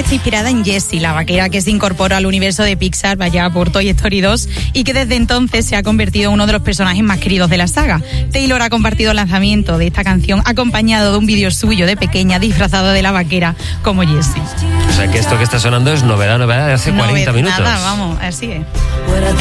está inspirada en Jessie, la vaquera que se incorporó al universo de Pixar allá por Toy Story 2 y que desde entonces se ha convertido en uno de los personajes más queridos de la saga. Taylor ha compartido el lanzamiento de esta canción acompañado de un vídeo suyo de pequeña disfrazado de la vaquera como Jessie. O sea que esto que está sonando es novedad de hace 40 minutos. Nada, vamos, así es.